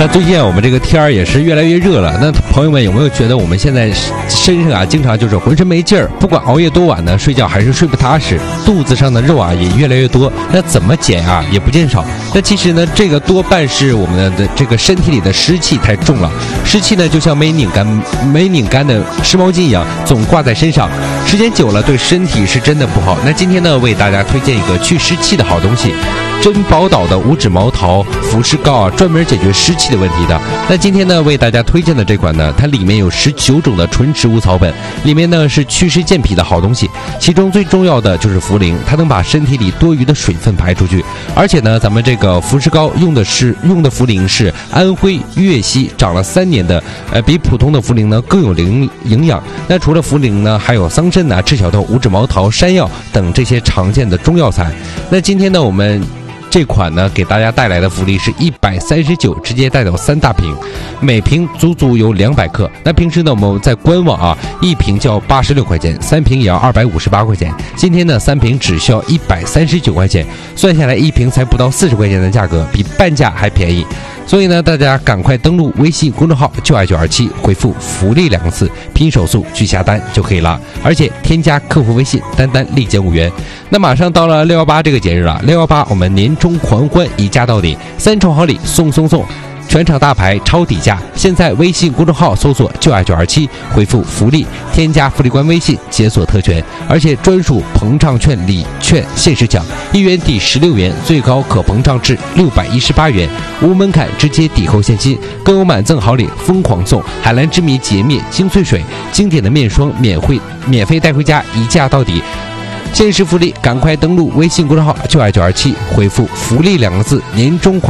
那最近我们这个天儿也是越来越热了，那朋友们有没有觉得我们现在身上经常就是浑身没劲儿，不管熬夜多晚呢，睡觉还是睡不踏实，肚子上的肉也越来越多，那怎么减也不见少。那其实呢，这个多半是我们的这个身体里的湿气太重了，湿气呢就像没拧干的湿毛巾一样，总挂在身上，时间久了对身体是真的不好。那今天呢，为大家推荐一个去湿气的好东西。珍宝岛的五指毛桃服饰膏专门解决湿气的问题的。那今天呢，为大家推荐的这款呢，它里面有19种的纯植物草本，里面呢是祛湿健脾的好东西。其中最重要的就是茯苓，它能把身体里多余的水分排出去。而且呢，咱们这个服饰膏用的茯苓是安徽粤西长了3年的，比普通的茯苓呢更有营养。那除了茯苓呢，还有桑葚赤小豆、五指毛桃、山药等这些常见的中药材。那今天呢，我们这款呢给大家带来的福利是139，直接带走3大瓶，每瓶足足有200克。那平时呢我们在官网1瓶就要86块钱，3瓶也要258块钱。今天呢3瓶只需要139块钱，算下来1瓶才不到40块钱的价格，比半价还便宜。所以呢，大家赶快登录微信公众号就爱927，回复福利2个字，拼手速去下单就可以了。而且添加客服微信，单立减5元。那马上到了618这个节日了，618我们年终狂欢一价到底，3重好礼送，全场大牌超底价。现在微信公众号搜索就爱927，回复福利，添加福利官微信解锁特权，而且专属膨胀券礼券限时奖，1元抵16元，最高可膨胀至618元，无门槛直接抵扣现金，更有满赠好礼疯狂送海蓝之谜洁面精粹水、经典的面霜免费带回家，一价到底。限时福利，赶快登录微信公众号就爱927，回复福利2个字，年终狂